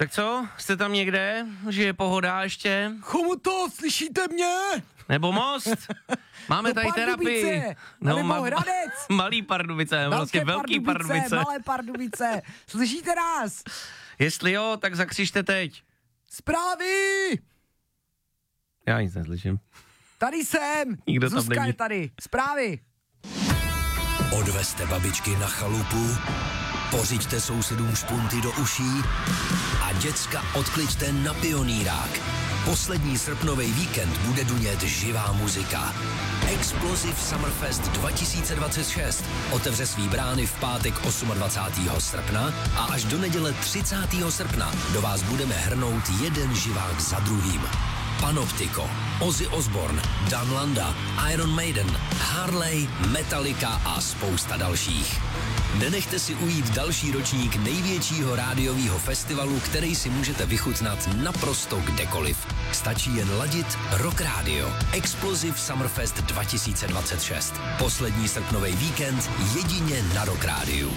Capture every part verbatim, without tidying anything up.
Tak co, jste tam někde? Že je pohoda ještě? Chomuto, slyšíte mě? Nebo Most? Máme Do tady terapii. Pardubice, nebo ma- Hradec. Malý Pardubice, vlastně velký Pardubice. Pardubice. Malé Pardubice, slyšíte nás? Jestli jo, tak zakřičte teď. Zprávy! Já nic neslyším. Tady jsem. Nikdo tam Zuzka není. je tady. Zprávy. Odvezte babičky na chalupu, pořiďte sousedům špunty do uší a děcka odkliďte na pionýrák. Poslední srpnový víkend bude dunět živá muzika. Explosive Summerfest dva tisíce dvacet šest otevře svý brány v pátek dvacátého osmého srpna a až do neděle třicátého srpna do vás budeme hrnout jeden živák za druhým. Panoptiko, Ozzy Osbourne, Dan Landa, Iron Maiden, Harley, Metallica a spousta dalších. Nenechte si ujít další ročník největšího rádiového festivalu, který si můžete vychutnat naprosto kdekoliv. Stačí jen ladit Rock Radio. Explosive Summerfest dva tisíce dvacet šest. Poslední srpnový víkend jedině na Rock Radio.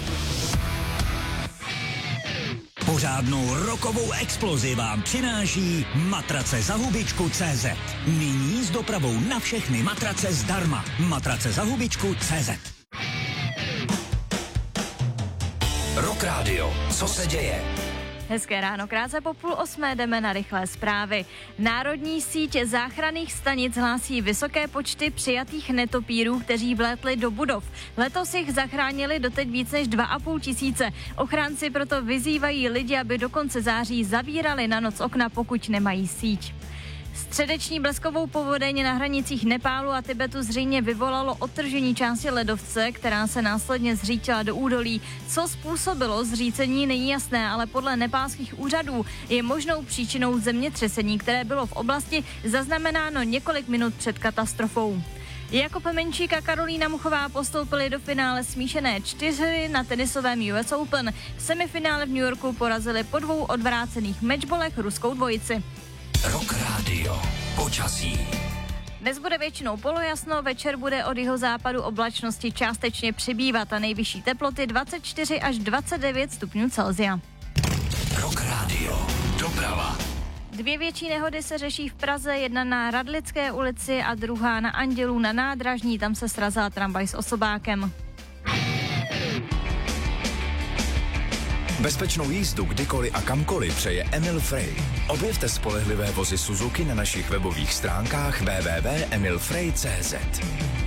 Pořádnou rokovou explozi vám přináší matrace za hubičku tečka cé zet. Nyní s dopravou na všechny matrace zdarma. Matrace za hubičku tečka cé zet. Rock Radio. Co se děje? Hezké ráno, krátce po půl osmé jdeme na rychlé zprávy. Národní síť záchranných stanic hlásí vysoké počty přijatých netopírů, kteří vlétli do budov. Letos jich zachránili doteď víc než dva a půl tisíce. Ochránci proto vyzývají lidi, aby do konce září zavírali na noc okna, pokud nemají síť. Středeční bleskovou povodeň na hranicích Nepálu a Tibetu zřejmě vyvolalo odtržení části ledovce, která se následně zřítila do údolí. Co způsobilo zřícení, není jasné, ale podle nepálských úřadů je možnou příčinou zemětřesení, které bylo v oblasti zaznamenáno několik minut před katastrofou. Jakub Menčík a Karolína Muchová postoupili do finále smíšené čtyřhry na tenisovém U S Open. V semifinále v New Yorku porazili po dvou odvrácených matchbolech ruskou dvojici. Rock Radio. Počasí. Dnes bude většinou polojasno, večer bude od jihozápadu oblačnosti částečně přibývat a nejvyšší teploty dvacet čtyři až dvacet devět stupňů Celsia. Rock Radio. Doprava. Dvě větší nehody se řeší v Praze, jedna na Radlické ulici a druhá na Andělů na nádražní, tam se srazila tramvaj s osobákem. Bezpečnou jízdu kdykoliv a kamkoliv přeje Emil Frey. Objevte spolehlivé vozy Suzuki na našich webových stránkách w w w tečka emil frey tečka cé zet.